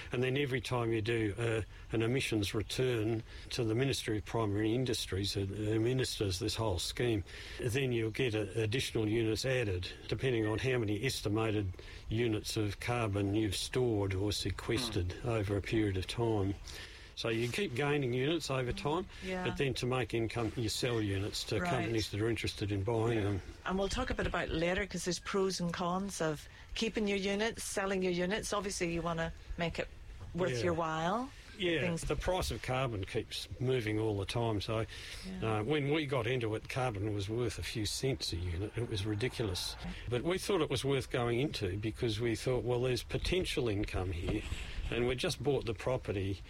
And then every time you do an emissions return to the Ministry of Primary Industries, who administers this whole scheme, then you'll get additional units added, depending on how many estimated units of carbon you've stored or sequestered over a period of time. So you keep gaining units over time, but then to make income, you sell units to companies that are interested in buying them. And we'll talk a bit about later, because there's pros and cons of keeping your units, selling your units. Obviously, you want to make it worth your while. Yeah, the price of carbon keeps moving all the time. So when we got into it, carbon was worth a few cents a unit. It was ridiculous. But we thought it was worth going into because we thought, well, there's potential income here. And we just bought the property,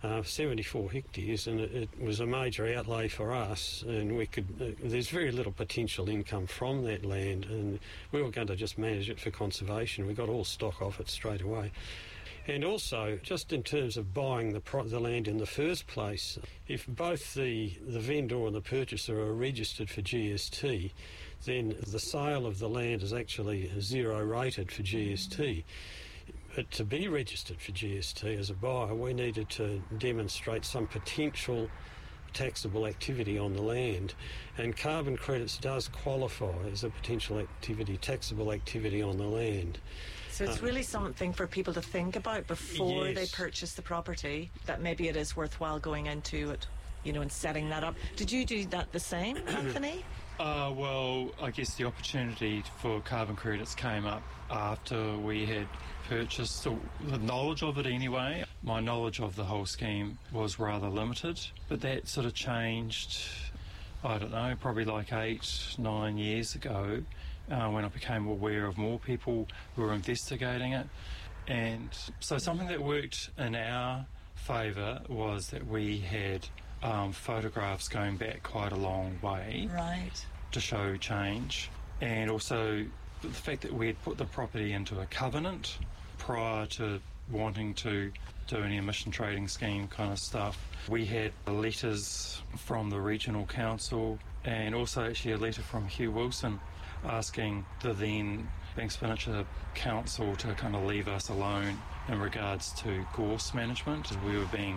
74 hectares, and it was a major outlay for us, and we could. There's very little potential income from that land, and we were going to just manage it for conservation. We got all stock off it straight away. And also, just in terms of buying the land in the first place, if both the vendor and the purchaser are registered for GST, then the sale of the land is actually zero rated for GST. But to be registered for GST as a buyer, we needed to demonstrate some potential taxable activity on the land, and carbon credits does qualify as a potential activity, taxable activity on the land. So it's really something for people to think about before they purchase the property, that maybe it is worthwhile going into it, and setting that up. Did you do that the same, Anthony? Well, I guess the opportunity for carbon credits came up after we had purchased, or the knowledge of it anyway. My knowledge of the whole scheme was rather limited, but that sort of changed, I don't know, probably like 8-9 years ago, when I became aware of more people who were investigating it. And so something that worked in our favour was that we had photographs going back quite a long way to show change, and also the fact that we had put the property into a covenant prior to wanting to do any emission trading scheme kind of stuff. We had letters from the regional council, and also actually a letter from Hugh Wilson asking the then Banks Peninsula Council to kind of leave us alone in regards to gorse management. We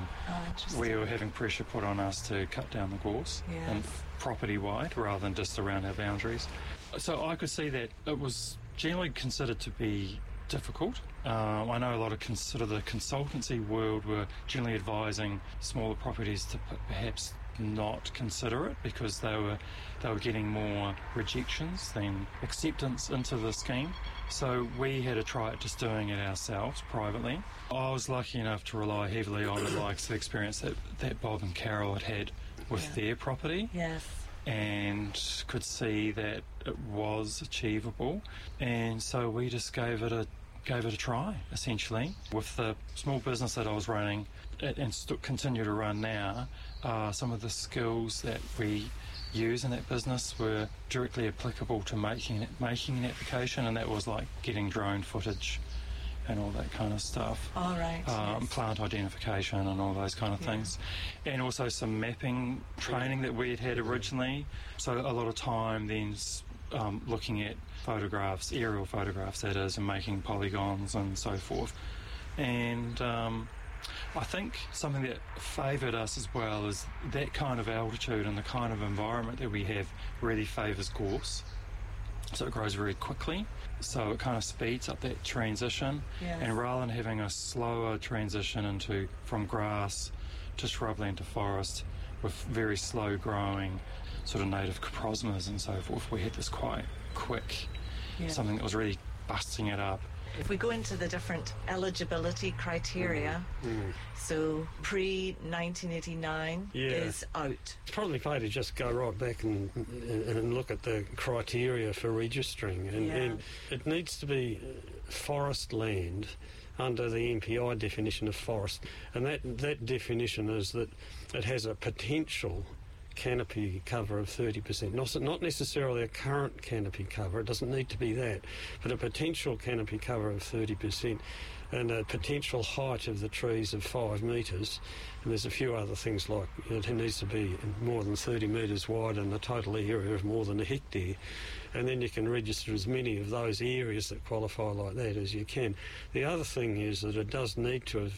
were having pressure put on us to cut down the gorse and property-wide rather than just around our boundaries. So I could see that it was generally considered to be difficult. I know a lot of the consultancy world were generally advising smaller properties to perhaps not consider it because they were getting more rejections than acceptance into the scheme. So we had to try it just doing it ourselves privately. I was lucky enough to rely heavily on the likes of experience that Bob and Carol had with their property. Yes. And could see that it was achievable, and so we just gave it a try, essentially. With the small business that I was running and continue to run now, some of the skills that we use in that business were directly applicable to making an application, and that was like getting drone footage and all that kind of stuff. All right. Plant identification and all those kind of things. And also some mapping training that we had originally. So a lot of time then looking at photographs, aerial photographs that is, and making polygons and so forth. And I think something that favoured us as well is that kind of altitude and the kind of environment that we have really favours gorse. So it grows very quickly, so it kind of speeds up that transition. Yes. And rather than having a slower transition from grass to shrubland to forest with very slow growing sort of native coprosmas and so forth, we had this quite quick, something that was really busting it up. If we go into the different eligibility criteria, so pre-1989 is out. It's probably fair to just go right back and look at the criteria for registering. And it needs to be forest land under the MPI definition of forest. And that definition is that it has a potential canopy cover of 30%. Not necessarily a current canopy cover, it doesn't need to be that, but a potential canopy cover of 30% and a potential height of the trees of 5 metres. And there's a few other things like it needs to be more than 30 metres wide and the total area of more than a hectare. And then you can register as many of those areas that qualify like that as you can. The other thing is that it does need to have